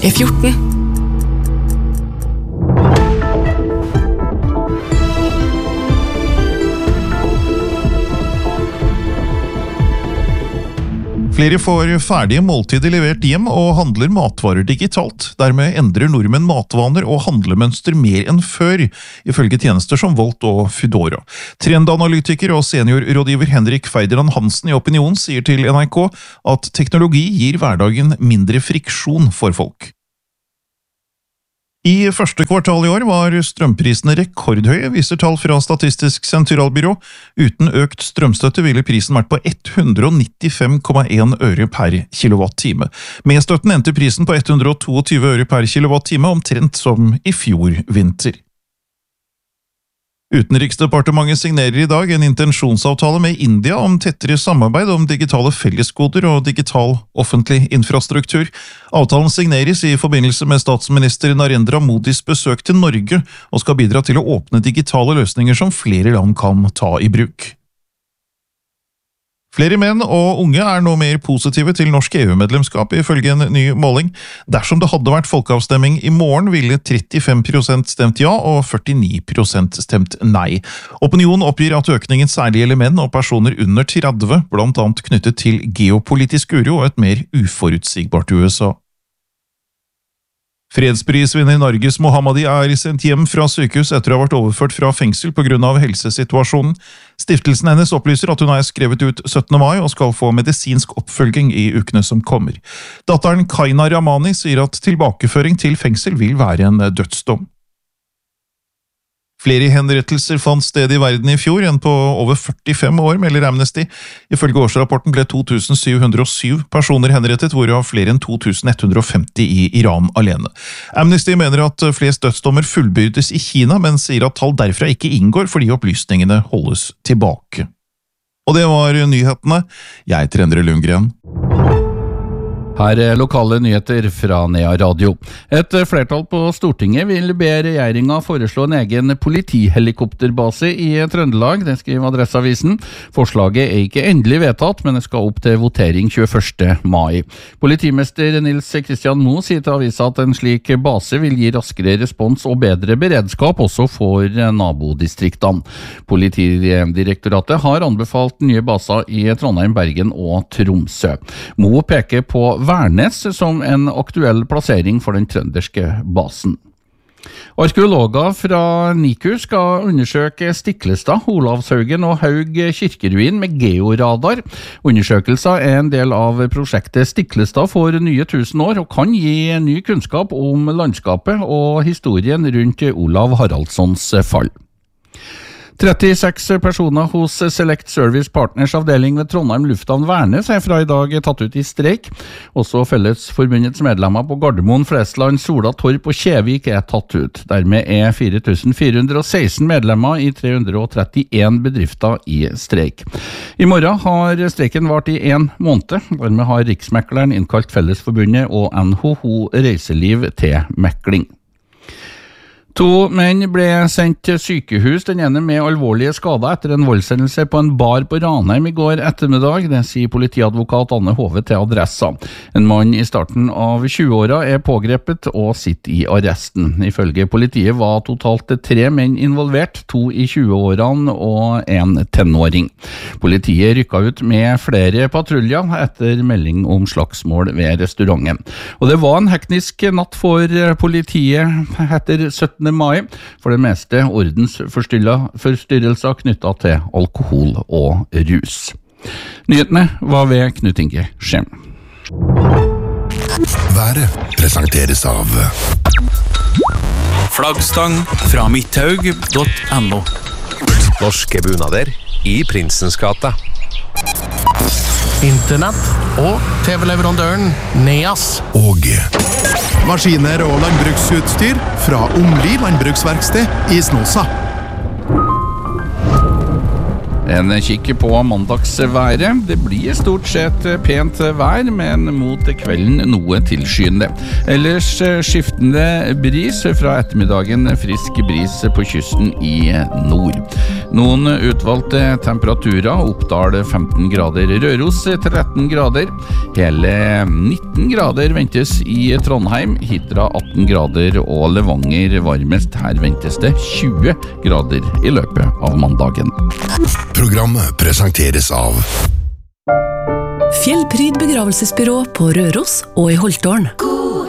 E14. Flere får ferdige måltider levert hjem og handler matvarer digitalt. Dermed endrer nordmenn matvaner og handlemønster mer enn før, ifølge tjenester som Volt og Foodora. Trendanalytiker og seniorrådgiver Henrik Feideran Hansen i Opinion sier til NRK at teknologi gir hverdagen mindre friksjon for folk. I første kvartal i år var strømprisene rekordhøye, viser tall fra Statistisk sentralbyrå. Uten økt strømstøtte ville prisen vært på 195,1 øre per kilowattime. Med støtten endte prisen på 122 øre per kilowattime, omtrent som i fjor vinter. Utenriksdepartementet signerer i dag en intensjonsavtale med India om tettere samarbeid om digitale fellesgoder og digital offentlig infrastruktur. Avtalen signeres i forbindelse med statsminister Narendra Modis besøk til Norge og skal bidra til å åpne digitale løsninger som flere land kan ta i bruk. Flere menn og unge er nå mer positive til norsk EU-medlemskap, ifølge en ny måling. Dersom det hadde vært folkeavstemning i morgen, ville 35% stemt ja og 49% stemt nei. Opinion oppgir at økningen særlig gjelder menn og personer under 30, blant annet knyttet til geopolitisk uro og et mer uforutsigbart USA. Fredsprisvinner Narges Mohammadi er sendt hjem fra sykehus etter å ha vært overført fra fengsel på grunn av helsesituasjonen. Stiftelsen hennes opplyser at hun er skrevet ut 17. mai og skal få medisinsk oppfølging i ukene som kommer. Datteren Kaina Ramani sier at tilbakeføring til fengsel vil være en dødsdom. Flere henrettelser fant sted i verden i fjor enn på over 45 år, melder Amnesty. Ifølge årsrapporten ble 2707 personer henrettet, hvorav flere enn 2150 i Iran alene. Amnesty mener at flest dødsdommer fullbyrdes i Kina, men sier at tall derfra ikke inngår fordi opplysningene holdes tilbake. Og det var nyhetene. Jeg heter Endre Lundgren. Her er lokale nyheter fra Nea Radio. Et flertall på Stortinget vil be regjeringen foreslå en egen politihelikopterbase i Trøndelag, det skriver Adresseavisen. Forslaget er ikke endelig vedtatt, men det skal opp til votering 21. mai. Politimester Nils Kristian Moe sier til avisa at en slik base vil gi raskere respons og bedre beredskap også for nabodistriktene. Politidirektoratet har anbefalt nye baser i Trondheim, Bergen og Tromsø. Moe peker på Værnes som en aktuell plassering for den trønderske basen. Arkeologer fra NIKU skal undersøke Stiklestad, Olavshaugen og Haug kirkeruin med georadar. Undersøkelser er en del av prosjektet Stiklestad for nye 1000 år og kan gi ny kunnskap om landskapet og historien rundt Olav Haraldssons fall. 36 personer hos Select Service Partners avdeling ved Trondheim Lufthavn Værnes er fra i dag tatt ut i streik. Også Fellesforbundets medlemmer på Gardermoen, Flesland, Sola, Torp og Kjevik er tatt ut. Dermed er 4416 medlemmer i 331 bedrifter i streik. I morgen har streiken vart i 1 måned. Dermed har Riksmekleren innkalt Fellesforbundet og NHO Reiseliv til mekling. 2 menn ble sendt til sykehus, den ene med alvorlige skader etter en voldshendelse på en bar på Ranheim i går ettermiddag, det sier politiadvokat Anne Hove til Adressa. En mann i starten av 20-åra er pågrepet og sitter i arresten. Ifølge politiet var totalt 3 menn involvert, 2 i 20-årene og 1 tenåring. Politiet rykket ut med flere patruljer etter melding om slagsmål ved restauranten. Og det var en hektisk natt for politiet etter 17. mai, for det meste ordensforstyrrelser knyttet til alkohol og rus. Nyhetene var ved Knut Inge Skjem. Været presenteres av Flaggstang fra midthaug.no. Norske bunader i Prinsens gate. Internett og TV-leverandøren Neas. Og maskiner og landbruksutstyr fra Omli landbruksverksted i Snåsa. En kikk på mandagsværet. Det blir stort sett pent vær, men mot kvelden noe tilskyende. Ellers skiftende bris, fra ettermiddagen frisk bris på kysten i nord. Noen utvalgte temperaturer, Oppdal 15 grader, Røros 13 grader, hele 19 grader ventes i Trondheim, Hitra 18 grader og Levanger varmest. Her ventes det 20 grader i løpet av mandagen. Programmet presenteres av Fjellpryd begravelsesbyrå på Røros og i Holtålen.